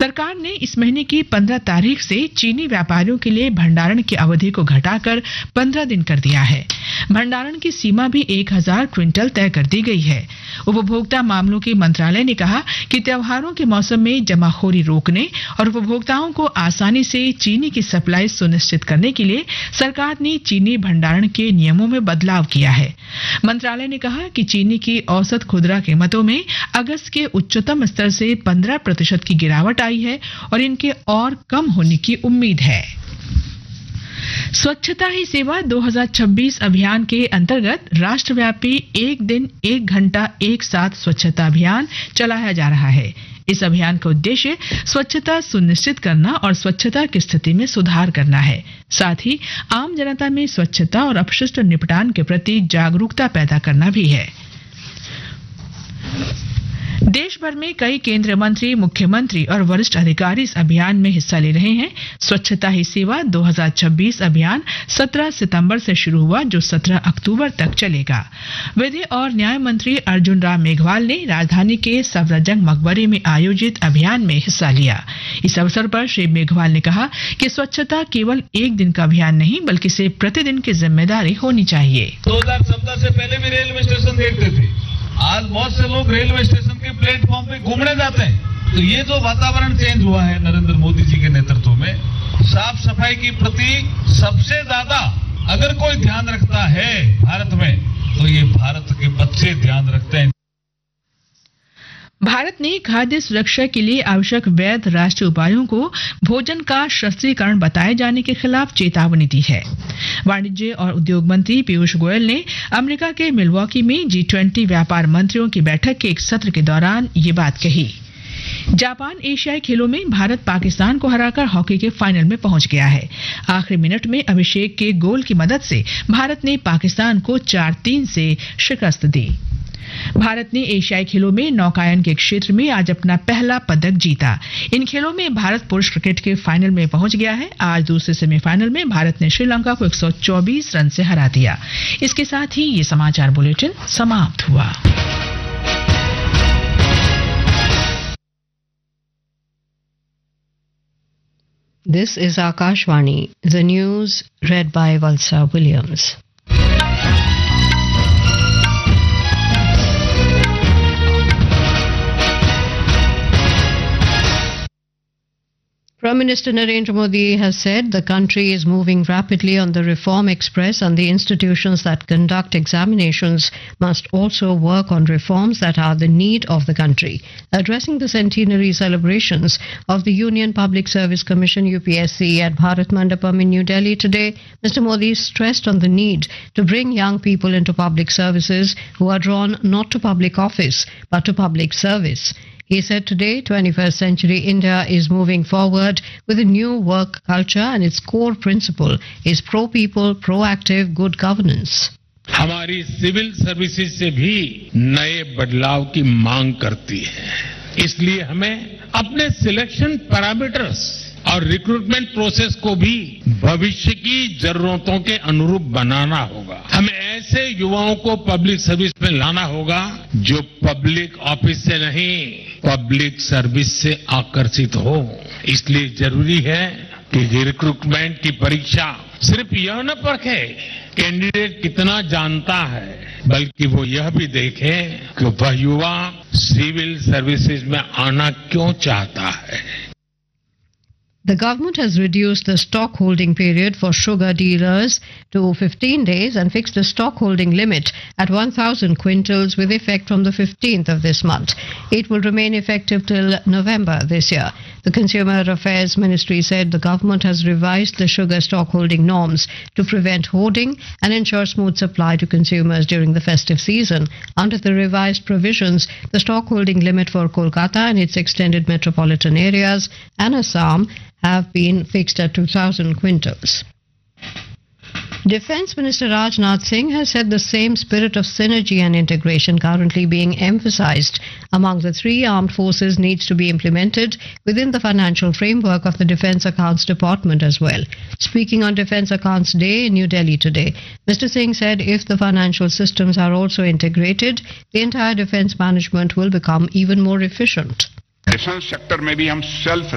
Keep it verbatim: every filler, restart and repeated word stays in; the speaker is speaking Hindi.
सरकार ने इस महीने की पंद्रह तारीख से चीनी व्यापारियों के लिए भंडारण की अवधि को घटाकर पंद्रह दिन कर दिया है। भंडारण की सीमा भी एक हजार क्विंटल तय कर दी गई है। उपभोक्ता मामलों के मंत्रालय ने कहा कि त्योहारों के मौसम में जमाखोरी रोकने और उपभोक्ताओं को आसानी से चीनी की सप्लाई सुनिश्चित करने के लिए सरकार ने चीनी भंडारण के नियमों में बदलाव किया है। मंत्रालय ने कहा कि चीनी की औसत खुदरा कीमतों में अगस्त के उच्चतम स्तर से पंद्रह प्रतिशत की गिरावट आई है और इनके और कम होने की उम्मीद है। स्वच्छता ही सेवा दो हज़ार छब्बीस अभियान के अंतर्गत राष्ट्रव्यापी एक दिन एक घंटा एक साथ स्वच्छता अभियान चलाया जा रहा है। इस अभियान का उद्देश्य स्वच्छता सुनिश्चित करना और स्वच्छता की स्थिति में सुधार करना है। साथ ही आम जनता में स्वच्छता और अपशिष्ट निपटान के प्रति जागरूकता पैदा करना भी है। देश भर में कई केंद्रीय मंत्री, मुख्यमंत्री और वरिष्ठ अधिकारी इस अभियान में हिस्सा ले रहे हैं। स्वच्छता ही सेवा दो हज़ार छब्बीस अभियान सत्रह सितंबर से शुरू हुआ, जो सत्रह अक्टूबर तक चलेगा। विधि और न्याय मंत्री अर्जुन राम मेघवाल ने राजधानी के सफदरजंग मकबरे में आयोजित अभियान में हिस्सा लिया। इस अवसर पर श्री मेघवाल ने कहा कि स्वच्छता केवल एक दिन का अभियान नहीं, बल्कि इसे प्रतिदिन की जिम्मेदारी होनी चाहिए। दो हजार चौदह से पहले भी रेलवे स्टेशन देखते थे, आज बहुत से लोग रेलवे स्टेशन के प्लेटफॉर्म पे घूमने जाते हैं। तो ये जो वातावरण चेंज हुआ है नरेंद्र मोदी जी के नेतृत्व में, साफ सफाई की प्रति सबसे ज्यादा अगर कोई ध्यान रखता है भारत में, तो ये भारत के बच्चे ध्यान रखते हैं। भारत ने खाद्य सुरक्षा के लिए आवश्यक वैध राष्ट्रीय उपायों को भोजन का शस्त्रीकरण बताए जाने के खिलाफ चेतावनी दी है। वाणिज्य और उद्योग मंत्री पीयूष गोयल ने अमेरिका के मिलवॉकी में जी ट्वेंटी व्यापार मंत्रियों की बैठक के एक सत्र के दौरान ये बात कही। जापान एशियाई खेलों में भारत पाकिस्तान को हराकर हॉकी के फाइनल में पहुंच गया है। आखिरी मिनट में अभिषेक के गोल की मदद से भारत ने पाकिस्तान को चार तीन से शिकस्त दी। भारत ने एशियाई खेलों में नौकायन के क्षेत्र में आज अपना पहला पदक जीता। इन खेलों में भारत पुरुष क्रिकेट के फाइनल में पहुंच गया है। आज दूसरे सेमीफाइनल में भारत ने श्रीलंका को एक सौ चौबीस रन से हरा दिया। इसके साथ ही ये समाचार बुलेटिन समाप्त हुआ। This is Akashvani, the news read by Valsa Williams. Prime Minister Narendra Modi has said the country is moving rapidly on the reform express and the institutions that conduct examinations must also work on reforms that are the need of the country. Addressing the centenary celebrations of the Union Public Service Commission U P S C at Bharat Mandapam in New Delhi today, Mister Modi stressed on the need to bring young people into public services who are drawn not to public office but to public service. He said today, twenty-first century India is moving forward with a new work culture and its core principle is pro-people, proactive, good governance. हमारी सिविल सर्विसेज से भी नए बदलाव की मांग करती है। इसलिए हमें अपने सिलेक्शन पैरामीटर्स और रिक्रूटमेंट प्रोसेस को भी भविष्य की जरूरतों के अनुरूप बनाना होगा। हमें ऐसे युवाओं को पब्लिक सर्विस में लाना होगा जो पब्लिक ऑफिस से नहीं, पब्लिक सर्विस से आकर्षित हो। इसलिए जरूरी है कि रिक्रूटमेंट की परीक्षा सिर्फ यह न परखे कैंडिडेट कितना जानता है, बल्कि वो यह भी देखे कि वह युवा सिविल सर्विसेज में आना क्यों चाहता है। The government has reduced the stock holding period for sugar dealers to fifteen days and fixed the stock holding limit at one thousand quintals with effect from the fifteenth of this month. It will remain effective till November this year. The Consumer Affairs Ministry said the government has revised the sugar stock holding norms to prevent hoarding and ensure smooth supply to consumers during the festive season. Under the revised provisions, the stock holding limit for Kolkata and its extended metropolitan areas and Assam have been fixed at two thousand quintals. Defence Minister Rajnath Singh has said the same spirit of synergy and integration currently being emphasized among the three armed forces needs to be implemented within the financial framework of the Defence Accounts Department as well. Speaking on Defence Accounts Day in New Delhi today, Mister Singh said if the financial systems are also integrated, the entire defence management will become even more efficient. Defence sector में भी हम सेल्फ